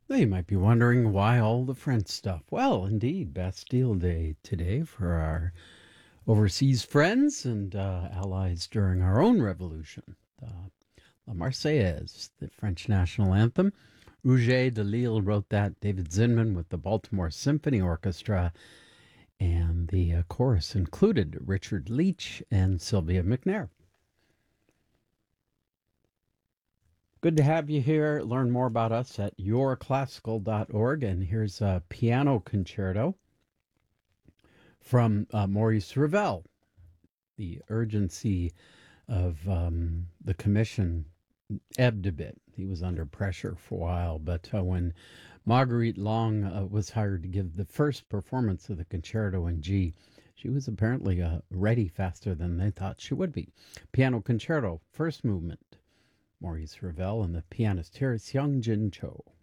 Now you might be wondering why all the French stuff. Well, indeed, Bastille Day today for our overseas friends and allies during our own revolution. La Marseillaise, the French national anthem. Rouget de Lille wrote that. David Zinman with the Baltimore Symphony Orchestra. And the chorus included Richard Leach and Sylvia McNair. Good to have you here. Learn more about us at yourclassical.org. And here's a piano concerto from Maurice Ravel. The urgency of the commission ebbed a bit. He was under pressure for a while, but when Marguerite Long was hired to give the first performance of the concerto in G, she was apparently ready faster than they thought she would be. Piano concerto, first movement. Maurice Ravel and the pianist here is Hyung Jin Cho.